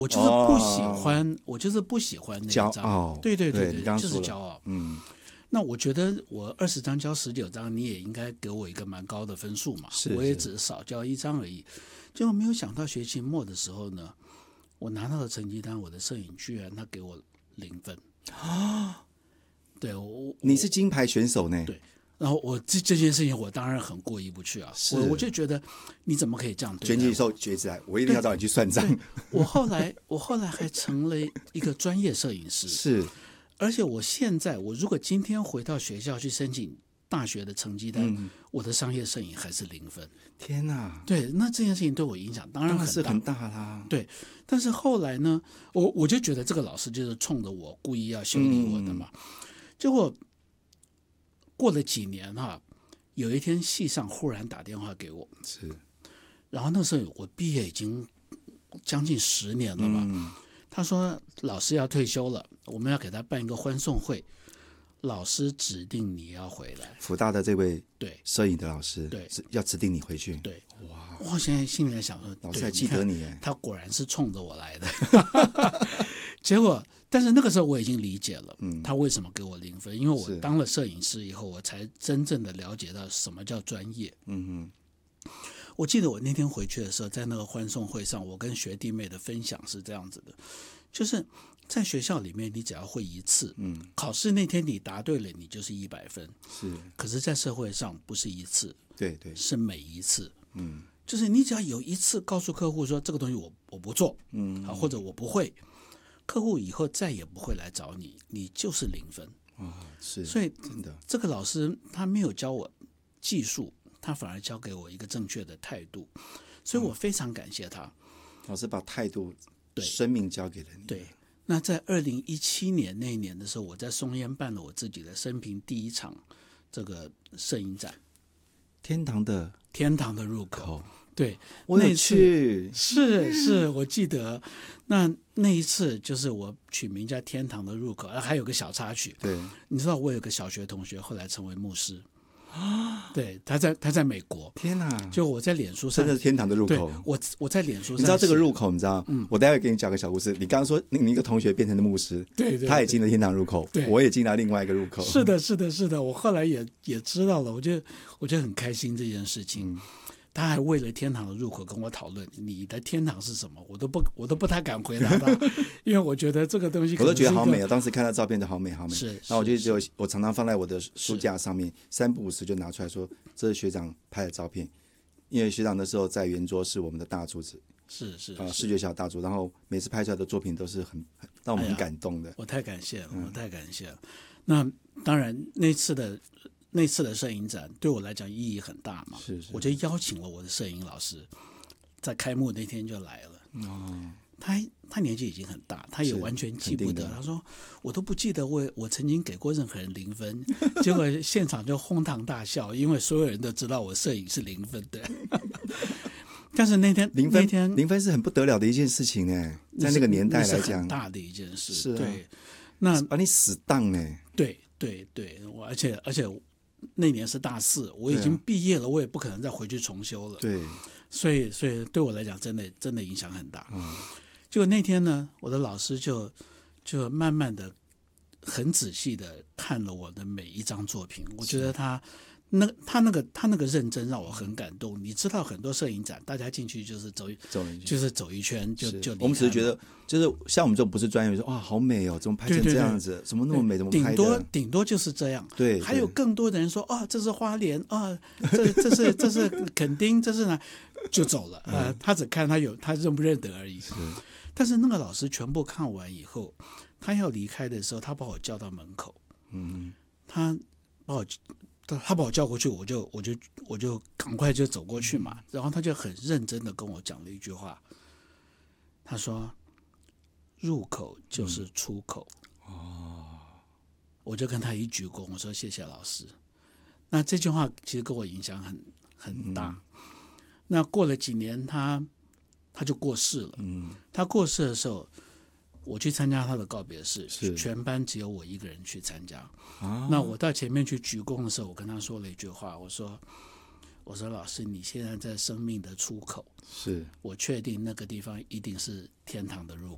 我就是不喜欢，我就是不喜欢那一张。 骄傲， 对对对你刚刚就是说了骄傲。那我觉得我20张交19张，你也应该给我一个蛮高的分数嘛。我也只少交1张而已。结果没有想到学期末的时候呢，我拿到了成绩单，我的摄影居然他给我0分啊！对， 你是金牌选手呢。 对。然后这件事情我当然很过意不去啊，我就觉得你怎么可以这样对待我？ 卷起手举起来，我一定要找你去算账。 我后来还成了一个专业摄影师， 是， 而且我现在如果今天回到学校去申请大学的成绩单，我的商业摄影还是0分。 天哪！ 对，那这件事情对我影响当然是很大啦。 对，但是后来呢，我就觉得这个老师就是冲着我故意要修理我的嘛，结果。过了几年有一天系上忽然打电话给我， 是， 然后那时候我毕业已经将近10年了吧，他说老师要退休了，我们要给他办一个欢送会，老师指定你要回来。 辅大的这位对摄影的老师， 对， 要指定你回去。 对，哇！我现在心里在想说， 老师还记得你， 他果然是冲着我来的。结果，但是那个时候我已经理解了，他为什么给我0分，因为我当了摄影师以后，我才真正的了解到什么叫专业。我记得我那天回去的时候，在那个欢送会上，我跟学弟妹的分享是这样子的，就是在学校里面，你只要会1次，考试那天你答对了，你就是100分。 是， 可是，在社会上不是1次， 对对， 是每1次。就是你只要有1次告诉客户说这个东西我不做，或者我不会，客户以后再也不会来找你，你就是0分。 是， 所以真的， 这个老师他没有教我技术，他反而教给我一个正确的态度，所以我非常感谢他。 老师把态度、生命交给了你。 对。那在2017年那一年的时候，我在松烟办了我自己的生平第1场这个摄影展，天堂的入口。对， 我有去， 是我记得那一次就是我取名叫天堂的入口，还有个小插曲。 对， 你知道我有个小学同学后来成为牧师对，他在美国。 天哪！ 就我在脸书上， 真的是天堂的入口。 我在脸书上， 你知道这个入口？你知道？我待会给你讲个小故事。你刚刚说你一个同学变成了牧师， 对， 他也进了天堂入口，我也进了另外一个入口。 是的，我后来也知道了，我就很开心这件事情。他还为了天堂的入口跟我讨论，你的天堂是什么？我都不太敢回答他，因为我觉得这个东西我都觉得好美啊！当时看到照片就好美。 是， 然后我常常放在我的书架上面，3不5时就拿出来说，这是学长拍的照片，因为学长那时候在圆桌是我们的大柱子， 是视觉小大柱，然后每次拍出来的作品都是让我们很感动的。 我太感谢了，我太感谢了。那当然那次的摄影展对我来讲意义很大嘛，我就邀请了我的摄影老师，在开幕那天就来了。他年纪已经很大，他也完全记不得。他说我都不记得我曾经给过任何人0分，结果现场就哄堂大笑，因为所有人都知道我摄影是0分的。但是那天 0分是很不得了的一件事情呢，在那个年代来讲， 很大的一件事。 是啊， 对，那把你死当呢？ 对，而且那年是大4，我已经毕业了，我也不可能再回去重修了。 对， 所以对我来讲，真的影响很大。结果那天呢，我的老师就慢慢的、很仔细的看了我的每一张作品。我觉得他那个认真让我很感动。你知道，很多摄影展，大家进去就是走一圈就离开了。 我们只是觉得，就是像我们这种不是专业，说哇好美哦，怎么拍成这样子？怎么那么美？怎么拍的？ 顶多就是这样。 对， 还有更多的人说这是花莲这是垦丁，这是哪？就走了。他只看他认不认得而已。但是那个老师全部看完以后，他要离开的时候，他把我叫到门口。他把我叫过去，我就赶快就走过去嘛。然后他就很认真的跟我讲了一句话，他说：“入口就是出口。”我就跟他一鞠躬，我说：“谢谢老师。”那这句话其实给我影响很大。那过了几年，他就过世了。他过世的时候，我去参加他的告别式，全班只有我一个人去参加。那我到前面去鞠躬的时候，我跟他说了一句话，我说老师，你现在在生命的出口， 是我确定那个地方一定是天堂的入